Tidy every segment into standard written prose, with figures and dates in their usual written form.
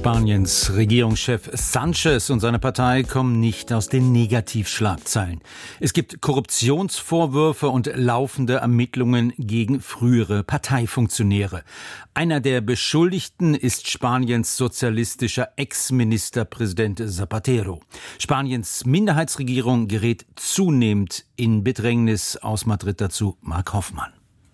Spaniens Regierungschef Sánchez und seine Partei kommen nicht aus den Negativschlagzeilen. Es gibt Korruptionsvorwürfe und laufende Ermittlungen gegen frühere Parteifunktionäre. Einer der Beschuldigten ist Spaniens sozialistischer Ex-Ministerpräsident Zapatero. Spaniens Minderheitsregierung gerät zunehmend in Bedrängnis. Aus Madrid dazu Mark Hoffmann.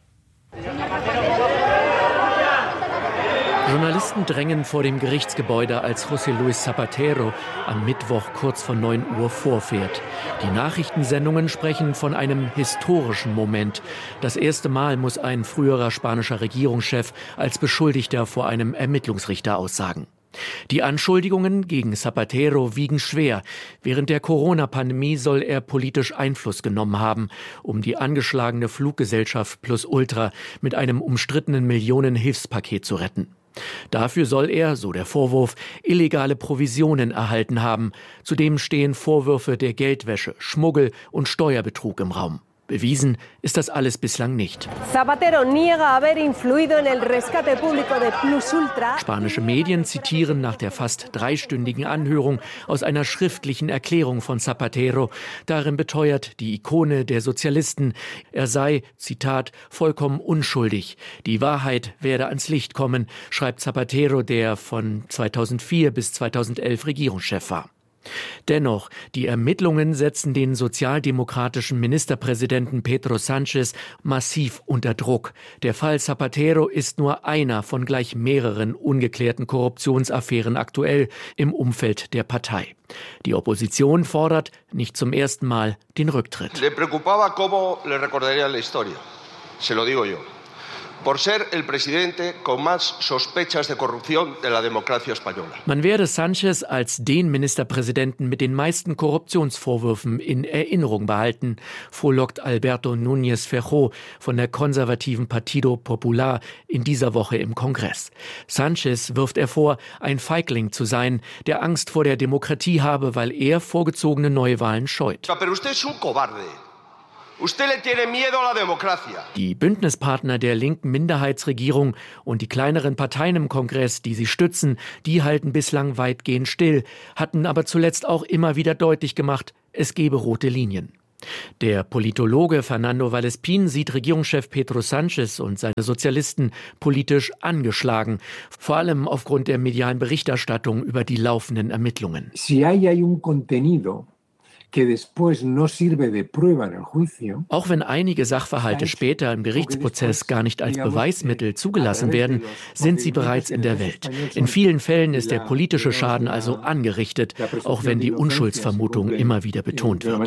Journalisten drängen vor dem Gerichtsgebäude, als José Luis Zapatero am Mittwoch kurz vor 9 Uhr vorfährt. Die Nachrichtensendungen sprechen von einem historischen Moment. Das erste Mal muss ein früherer spanischer Regierungschef als Beschuldigter vor einem Ermittlungsrichter aussagen. Die Anschuldigungen gegen Zapatero wiegen schwer. Während der Corona-Pandemie soll er politisch Einfluss genommen haben, um die angeschlagene Fluggesellschaft Plus Ultra mit einem umstrittenen Millionen-Hilfspaket zu retten. Dafür soll er, so der Vorwurf, illegale Provisionen erhalten haben. Zudem stehen Vorwürfe der Geldwäsche, Schmuggel und Steuerbetrug im Raum. Bewiesen ist das alles bislang nicht. Zapatero niega haber influido en el rescate público de Plus Ultra. Spanische Medien zitieren nach der fast 3-stündigen Anhörung aus einer schriftlichen Erklärung von Zapatero. Darin beteuert die Ikone der Sozialisten, er sei, Zitat, vollkommen unschuldig. Die Wahrheit werde ans Licht kommen, schreibt Zapatero, der von 2004 bis 2011 Regierungschef war. Dennoch, die Ermittlungen setzen den sozialdemokratischen Ministerpräsidenten Pedro Sánchez massiv unter Druck. Der Fall Zapatero ist nur einer von gleich mehreren ungeklärten Korruptionsaffären aktuell im Umfeld der Partei. Die Opposition fordert nicht zum ersten Mal den Rücktritt. Le preocupaba cómo le recordarían la historia. Se lo digo yo. Por ser el presidente con más sospechas de corrupción de la democracia española. Man werde Sánchez als den Ministerpräsidenten mit den meisten Korruptionsvorwürfen in Erinnerung behalten, frohlockt Alberto Núñez Feijóo von der konservativen Partido Popular in dieser Woche im Kongress. Sánchez wirft er vor, ein Feigling zu sein, der Angst vor der Demokratie habe, weil er vorgezogene Neuwahlen scheut. Pero usted es un cobarde. Usted le tiene miedo a la democracia. Die Bündnispartner der linken Minderheitsregierung und die kleineren Parteien im Kongress, die sie stützen, die halten bislang weitgehend still, hatten aber zuletzt auch immer wieder deutlich gemacht, es gebe rote Linien. Der Politologe Fernando Vallespín sieht Regierungschef Pedro Sánchez und seine Sozialisten politisch angeschlagen, vor allem aufgrund der medialen Berichterstattung über die laufenden Ermittlungen. Si hay un contenido que después no sirve de prueba en el juicio. Auch wenn einige Sachverhalte später im Gerichtsprozess gar nicht als Beweismittel zugelassen werden, sind sie bereits in der Welt. In vielen Fällen ist der politische Schaden also angerichtet, auch wenn die Unschuldsvermutung immer wieder betont wird.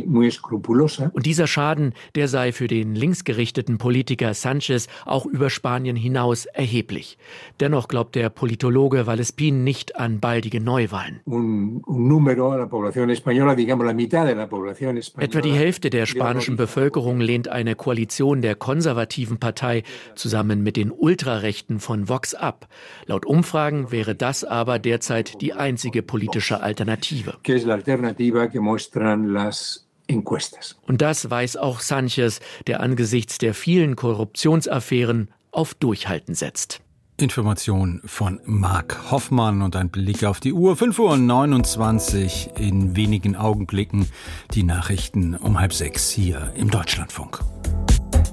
Und dieser Schaden, der sei für den linksgerichteten Politiker Sánchez auch über Spanien hinaus erheblich. Dennoch glaubt der Politologe Vallespín nicht an baldige Neuwahlen. Etwa die Hälfte der spanischen Bevölkerung lehnt eine Koalition der konservativen Partei zusammen mit den Ultrarechten von Vox ab. Laut Umfragen wäre das aber derzeit die einzige politische Alternative. Und das weiß auch Sánchez, der angesichts der vielen Korruptionsaffären auf Durchhalten setzt. Information von Mark Hoffmann und ein Blick auf die Uhr. 5:29 Uhr, in wenigen Augenblicken die Nachrichten um 5:30 hier im Deutschlandfunk.